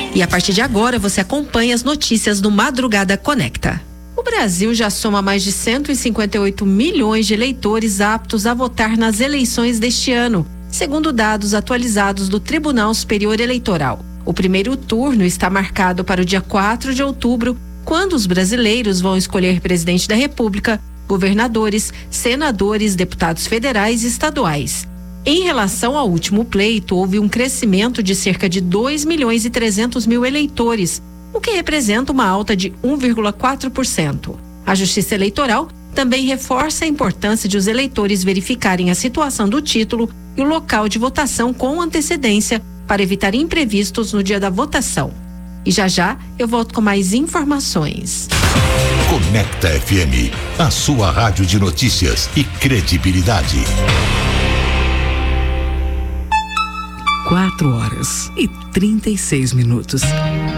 E a partir de agora você acompanha as notícias do Madrugada Conecta. O Brasil já soma mais de 158 milhões de eleitores aptos a votar nas eleições deste ano, segundo dados atualizados do Tribunal Superior Eleitoral. O primeiro turno está marcado para o dia 4 de outubro, quando os brasileiros vão escolher presidente da República, governadores, senadores, deputados federais e estaduais. Em relação ao último pleito, houve um crescimento de cerca de 2.300.000 eleitores, o que representa uma alta de 1,4%. A Justiça Eleitoral também reforça a importância de os eleitores verificarem a situação do título e o local de votação com antecedência para evitar imprevistos no dia da votação. E já eu volto com mais informações. Conecta FM, a sua rádio de notícias e credibilidade. 4 horas e 36 minutos.